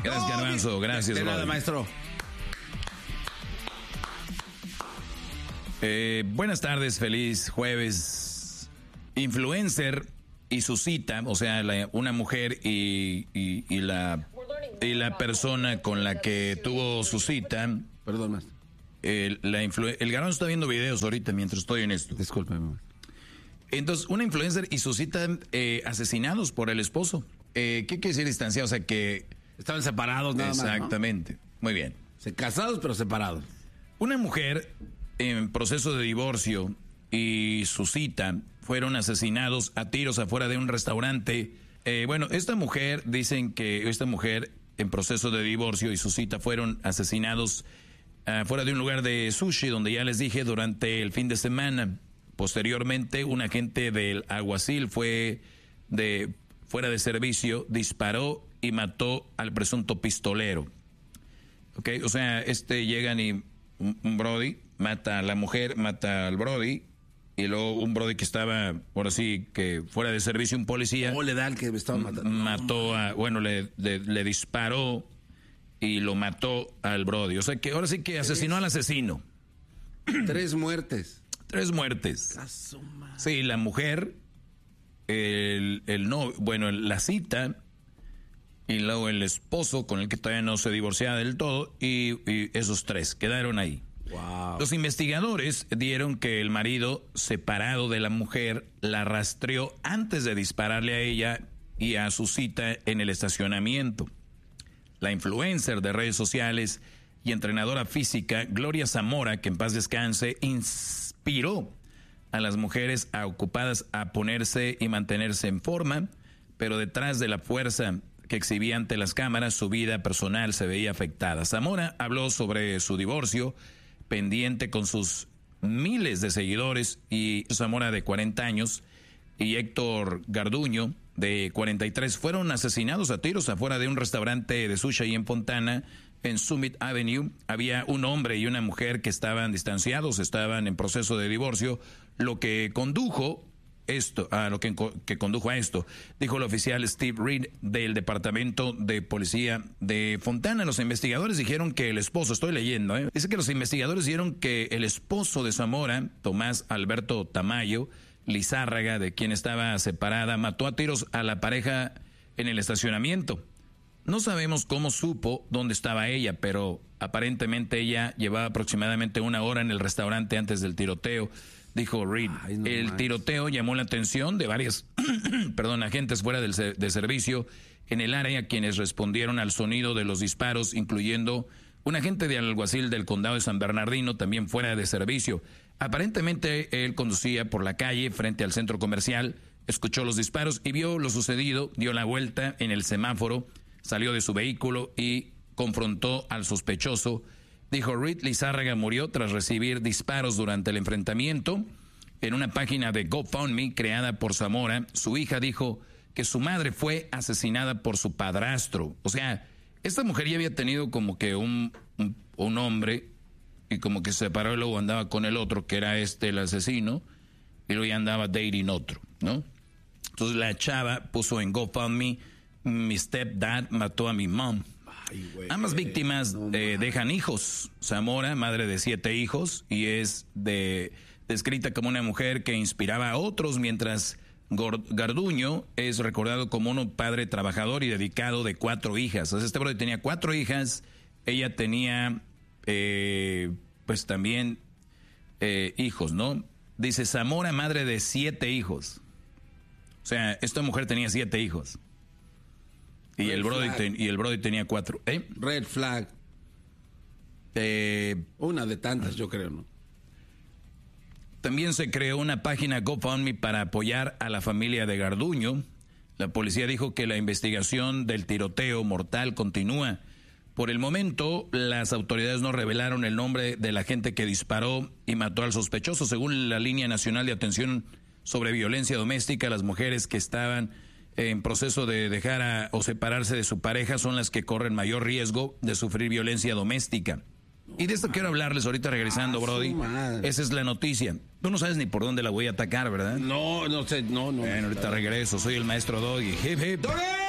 Gracias, Garbanzo. Gracias, de nada, maestro. Buenas tardes, feliz jueves. Influencer y su cita, o sea, una mujer y la persona con la que tuvo su cita. Perdón, maestro. El Garbanzo está viendo videos ahorita mientras estoy en esto. Discúlpeme. Entonces, una influencer y su cita asesinados por el esposo. ¿Qué quiere decir distanciados? O sea, que... Estaban separados nada más, ¿no? Exactamente. Muy bien. Casados pero separados. Una mujer en proceso de divorcio y su cita fueron asesinados a tiros afuera de un restaurante. Esta mujer, dicen que esta mujer en proceso de divorcio y su cita fueron asesinados fuera de un lugar de sushi, donde ya les dije, durante el fin de semana. Posteriormente, un agente del alguacil fuera de servicio, disparó y mató al presunto pistolero. Okay, o sea, llegan y un brody mata a la mujer, mata al brody, y luego un brody que estaba, ahora sí, que fuera de servicio, un policía. ¿Cómo le da al que me estaba matando? Mató le disparó y lo mató al brody. O sea que ahora sí que asesinó al asesino. 3 muertes. 3 muertes. Sí, la mujer, la cita, y luego el esposo con el que todavía no se divorciaba del todo, y esos 3 quedaron ahí. Wow. Los investigadores dieron que el marido, separado de la mujer, la rastreó antes de dispararle a ella y a su cita en el estacionamiento. La influencer de redes sociales y entrenadora física Gloria Zamora, que en paz descanse, inspiró a las mujeres ocupadas a ponerse y mantenerse en forma, pero detrás de la fuerza que exhibía ante las cámaras, su vida personal se veía afectada. Zamora habló sobre su divorcio, pendiente con sus miles de seguidores, y Zamora, de 40 años, y Héctor Garduño, de 43, fueron asesinados a tiros afuera de un restaurante de sushi ahí en Fontana, en Summit Avenue. Había un hombre y una mujer que estaban distanciados, estaban en proceso de divorcio, lo que condujo a esto, dijo el oficial Steve Reed del Departamento de Policía de Fontana. Los investigadores dijeron que el esposo, estoy leyendo, dice que los investigadores dijeron que el esposo de Zamora, Tomás Alberto Tamayo Lizárraga, de quien estaba separada, mató a tiros a la pareja en el estacionamiento. No sabemos cómo supo dónde estaba ella, pero aparentemente ella llevaba aproximadamente 1 hora en el restaurante antes del tiroteo, dijo Reed. El tiroteo llamó la atención de varios agentes fuera de servicio en el área, quienes respondieron al sonido de los disparos, incluyendo un agente de alguacil del condado de San Bernardino, también fuera de servicio. Aparentemente él conducía por la calle frente al centro comercial, escuchó los disparos y vio lo sucedido, dio la vuelta en el semáforo, salió de su vehículo y confrontó al sospechoso. Dijo Reed, Lizárraga murió tras recibir disparos durante el enfrentamiento. En una página de GoFundMe creada por Zamora, su hija dijo que su madre fue asesinada por su padrastro. O sea, esta mujer ya había tenido como que un hombre, y como que se separó y luego andaba con el otro, que era el asesino, y luego ya andaba dating otro, ¿no? Entonces la chava puso en GoFundMe, mi stepdad mató a mi mom. Ambas víctimas dejan hijos. Zamora, madre de 7 hijos, y es descrita como una mujer que inspiraba a otros, mientras Garduño es recordado como un padre trabajador y dedicado de 4 hijas. O sea, este brother tenía 4 hijas, ella tenía pues también hijos, ¿no? Dice Zamora, madre de 7 hijos. O sea, esta mujer tenía 7 hijos. Y el Brody tenía 4. Red flag. Una de tantas, yo creo, ¿no? También se creó una página GoFundMe para apoyar a la familia de Garduño. La policía dijo que la investigación del tiroteo mortal continúa. Por el momento, las autoridades no revelaron el nombre de la gente que disparó y mató al sospechoso. Según la Línea Nacional de Atención sobre Violencia Doméstica, las mujeres que estaban en proceso de dejar o separarse de su pareja son las que corren mayor riesgo de sufrir violencia doméstica. Y de esto quiero hablarles ahorita regresando, Brody. Esa es la noticia. Tú no sabes ni por dónde la voy a atacar, ¿verdad? No sé, no. Bueno, ahorita regreso. Soy el maestro Doggy. Hip, hip. ¡Doggy!